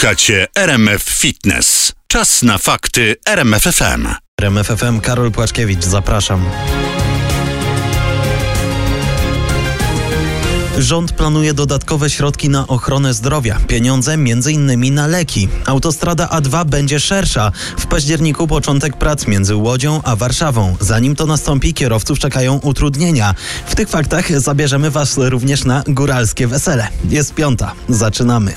Słuchacie RMF Fitness. Czas na fakty RMF FM. RMF FM, Karol Płaczkiewicz, zapraszam. Rząd planuje dodatkowe środki na ochronę zdrowia. Pieniądze m.in. na leki. Autostrada A2 będzie szersza. W październiku początek prac między Łodzią a Warszawą. Zanim to nastąpi, kierowców czekają utrudnienia. W tych faktach zabierzemy Was również na góralskie wesele. Jest piąta. Zaczynamy.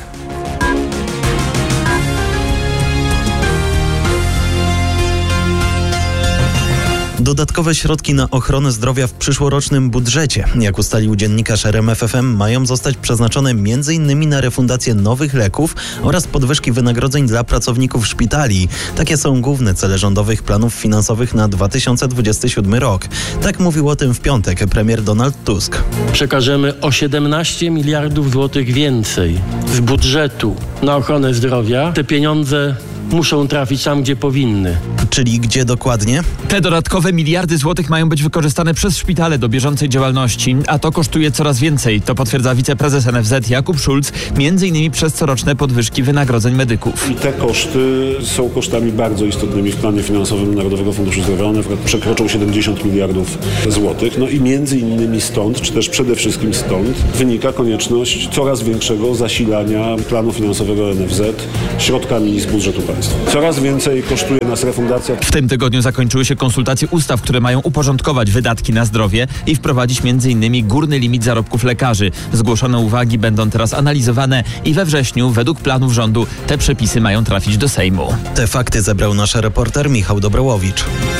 Dodatkowe środki na ochronę zdrowia w przyszłorocznym budżecie, jak ustalił dziennikarz RMF FM, mają zostać przeznaczone m.in. na refundację nowych leków oraz podwyżki wynagrodzeń dla pracowników szpitali. Takie są główne cele rządowych planów finansowych na 2027 rok. Tak mówił o tym w piątek premier Donald Tusk. Przekażemy o 17 miliardów złotych więcej z budżetu na ochronę zdrowia. Te pieniądze muszą trafić tam, gdzie powinny. Czyli gdzie dokładnie? Te dodatkowe miliardy złotych mają być wykorzystane przez szpitale do bieżącej działalności, a to kosztuje coraz więcej. To potwierdza wiceprezes NFZ Jakub Szulc, m.in. przez coroczne podwyżki wynagrodzeń medyków. I te koszty są kosztami bardzo istotnymi w planie finansowym Narodowego Funduszu Zdrowia. One przekroczą 70 miliardów złotych. No i między innymi stąd, czy też przede wszystkim stąd, wynika konieczność coraz większego zasilania planu finansowego NFZ środkami z budżetu państwa. Coraz więcej kosztuje nas refundacja. W tym tygodniu zakończyły się konsultacje ustaw, które mają uporządkować wydatki na zdrowie i wprowadzić m.in. górny limit zarobków lekarzy. Zgłoszone uwagi będą teraz analizowane i we wrześniu, według planów rządu, te przepisy mają trafić do Sejmu. Te fakty zebrał nasz reporter Michał Dobrołowicz.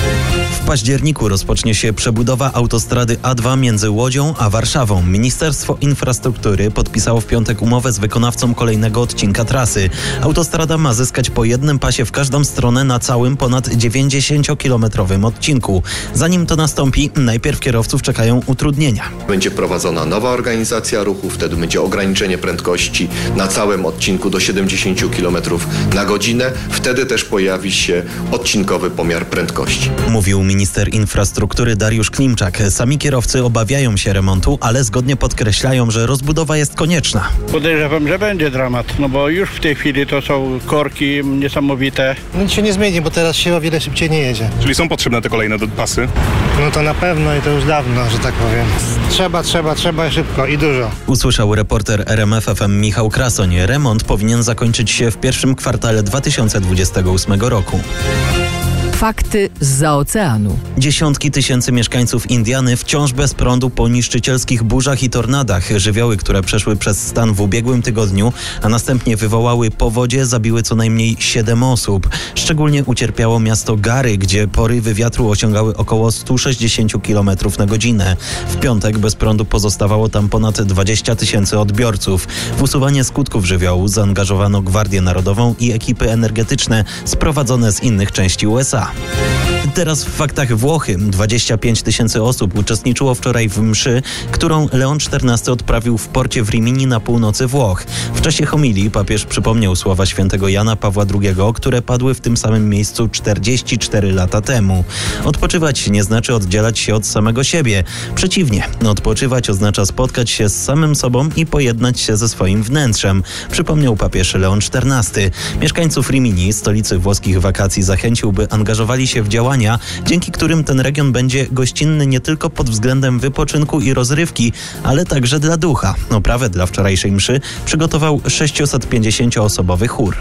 W październiku rozpocznie się przebudowa autostrady A2 między Łodzią a Warszawą. Ministerstwo Infrastruktury podpisało w piątek umowę z wykonawcą kolejnego odcinka trasy. Autostrada ma zyskać po jednym pasie w każdą stronę na całym ponad 90-kilometrowym odcinku. Zanim to nastąpi, najpierw kierowców czekają utrudnienia. Będzie prowadzona nowa organizacja ruchu, wtedy będzie ograniczenie prędkości na całym odcinku do 70 km na godzinę. Wtedy też pojawi się odcinkowy pomiar prędkości. Mówił minister infrastruktury Dariusz Klimczak. Sami kierowcy obawiają się remontu, ale zgodnie podkreślają, że rozbudowa jest konieczna. Podejrzewam, że będzie dramat, no bo już w tej chwili to są korki niesamowite. Nic się nie zmieni, bo teraz się o wiele szybciej nie jedzie. Czyli są potrzebne te kolejne pasy? No to na pewno i to już dawno, że tak powiem. Trzeba szybko i dużo. Usłyszał reporter RMF FM Michał Krasoń. Remont powinien zakończyć się w pierwszym kwartale 2028 roku. Fakty zza oceanu. Dziesiątki tysięcy mieszkańców Indiany wciąż bez prądu po niszczycielskich burzach i tornadach. Żywioły, które przeszły przez stan w ubiegłym tygodniu, a następnie wywołały powodzie, zabiły co najmniej 7 osób. Szczególnie ucierpiało miasto Gary, gdzie porywy wiatru osiągały około 160 km na godzinę. W piątek bez prądu pozostawało tam ponad 20 tysięcy odbiorców. W usuwanie skutków żywiołu zaangażowano Gwardię Narodową i ekipy energetyczne sprowadzone z innych części USA. Teraz w faktach Włochy. 25 tysięcy osób uczestniczyło wczoraj w mszy, którą Leon XIV odprawił w porcie w Rimini na północy Włoch. W czasie homilii papież przypomniał słowa świętego Jana Pawła II, które padły w tym samym miejscu 44 lata temu. Odpoczywać nie znaczy oddzielać się od samego siebie. Przeciwnie, odpoczywać oznacza spotkać się z samym sobą i pojednać się ze swoim wnętrzem, przypomniał papież Leon XIV. Mieszkańców Rimini, stolicy włoskich wakacji, zachęcił, by angażowali się w działania, dzięki którym ten region będzie gościnny nie tylko pod względem wypoczynku i rozrywki, ale także dla ducha. Oprawę dla wczorajszej mszy przygotował 650-osobowy chór.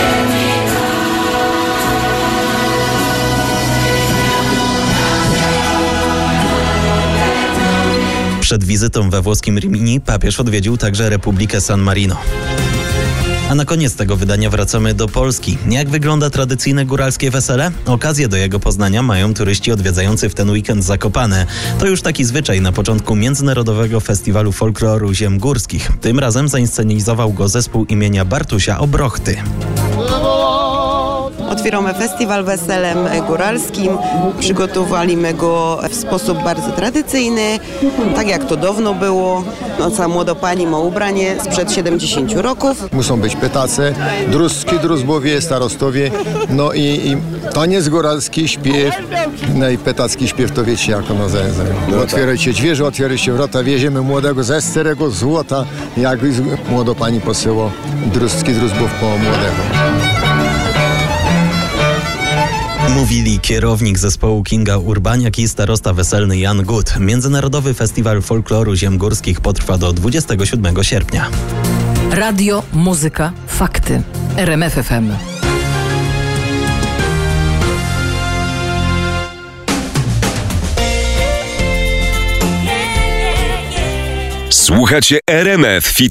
Przed wizytą we włoskim Rimini papież odwiedził także Republikę San Marino. A na koniec tego wydania wracamy do Polski. Jak wygląda tradycyjne góralskie wesele? Okazję do jego poznania mają turyści odwiedzający w ten weekend Zakopane. To już taki zwyczaj na początku Międzynarodowego Festiwalu Folkloru Ziem Górskich. Tym razem zainscenizował go zespół imienia Bartusia Obrochty. Otwieramy festiwal weselem góralskim. Przygotowaliśmy go w sposób bardzo tradycyjny, tak jak to dawno było. Ca młoda pani ma ubranie sprzed 70 roków. Muszą być petace, druski, druzbowie, starostowie, no i taniec góralski, śpiew, no i petacki śpiew, to wiecie jak ono otwierajcie drzwi, otwierajcie wrota, wieziemy młodego ze starego złota, jak młoda pani posyło druski, druzbów po młodego. Mówili kierownik zespołu Kinga Urbaniak i starosta weselny Jan Gut. Międzynarodowy Festiwal Folkloru Ziem Górskich potrwa do 27 sierpnia. Radio, muzyka, fakty. RMF FM. Słuchacie RMF Fitness.